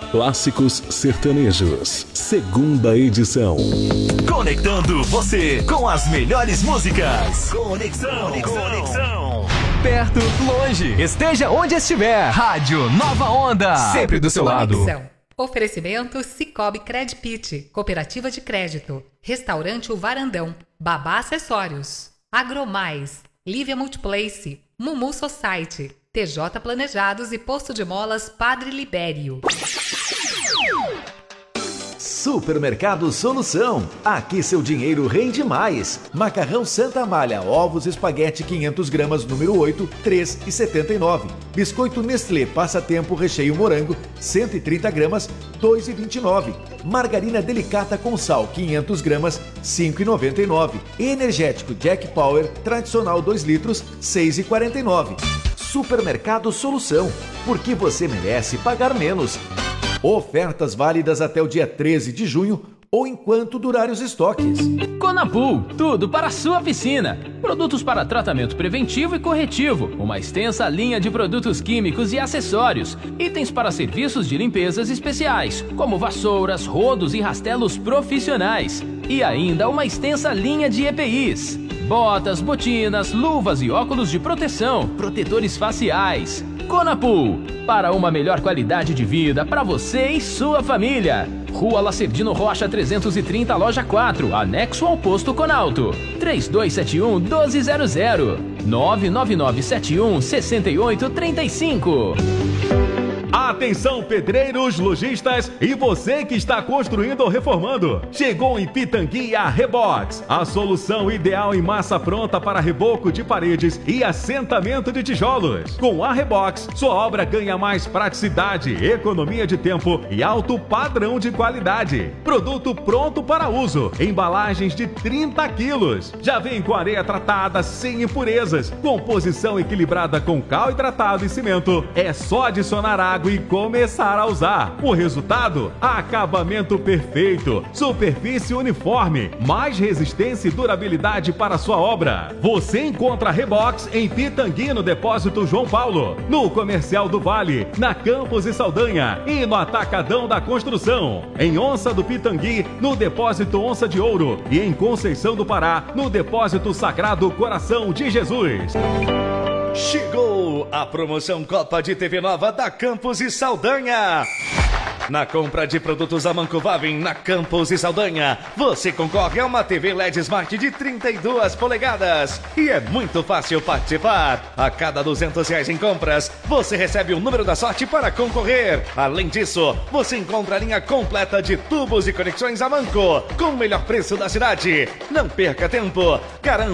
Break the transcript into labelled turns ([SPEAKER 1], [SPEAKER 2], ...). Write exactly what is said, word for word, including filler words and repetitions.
[SPEAKER 1] Clássicos Sertanejos, segunda edição.
[SPEAKER 2] Conectando você com as melhores músicas. Conexão, Conexão. Conexão.
[SPEAKER 3] Perto, longe, esteja onde estiver. Rádio Nova Onda, sempre do seu lado.
[SPEAKER 4] Conexão. Oferecimento Cicobi Credpit, Cooperativa de Crédito, Restaurante O Varandão, Babá Acessórios, Agromais, Lívia Multiplace, Mumu Society, T J Planejados e Posto de Molas Padre Libério.
[SPEAKER 5] Supermercado Solução. Aqui seu dinheiro rende mais. Macarrão Santa Amália, ovos espaguete quinhentas gramas, número oito, três reais e setenta e nove. Biscoito Nestlé Passatempo recheio morango, cento e trinta gramas, dois reais e vinte e nove. Margarina Delicata com sal, quinhentas gramas, cinco reais e noventa e nove. Energético Jack Power tradicional dois litros, seis reais e quarenta e nove. Supermercado Solução, porque você merece pagar menos. Ofertas válidas até o dia treze de junho ou enquanto durarem os estoques.
[SPEAKER 6] Conapool, tudo para a sua piscina. Produtos para tratamento preventivo e corretivo, uma extensa linha de produtos químicos e acessórios, itens para serviços de limpezas especiais, como vassouras, rodos e rastelos profissionais, e ainda uma extensa linha de E P Is. Botas, botinas, luvas e óculos de proteção, protetores faciais. Conapool, para uma melhor qualidade de vida para você e sua família. Rua Lacerdino Rocha trezentos e trinta, loja quatro, anexo ao posto Conalto. três dois sete um, um dois zero zero. nove nove nove sete um, seis oito três cinco.
[SPEAKER 7] Atenção, pedreiros, lojistas e você que está construindo ou reformando. Chegou em Pitangui a Rebox, a solução ideal em massa pronta para reboco de paredes e assentamento de tijolos. Com a Rebox, sua obra ganha mais praticidade, economia de tempo e alto padrão de qualidade. Produto pronto para uso, embalagens de trinta quilos. Já vem com areia tratada sem impurezas, composição equilibrada com cal hidratado e cimento. É só adicionar água e começar a usar. O resultado? Acabamento perfeito, superfície uniforme, mais resistência e durabilidade para sua obra. Você encontra a Rebox em Pitangui, no Depósito João Paulo, no Comercial do Vale, na Campos e Saldanha e no Atacadão da Construção. Em Onça do Pitangui, no Depósito Onça de Ouro e em Conceição do Pará, no Depósito Sagrado Coração de Jesus.
[SPEAKER 2] Chegou a promoção Copa de T V Nova da Campos e Saldanha. Na compra de produtos Amanco Vavin na Campos e Saldanha, você concorre a uma T V L E D Smart de trinta e duas polegadas. E é muito fácil participar. A cada duzentos reais em compras, você recebe o número da sorte para concorrer. Além disso, você encontra a linha completa de tubos e conexões Amanco, com o melhor preço da cidade. Não perca tempo. Garanta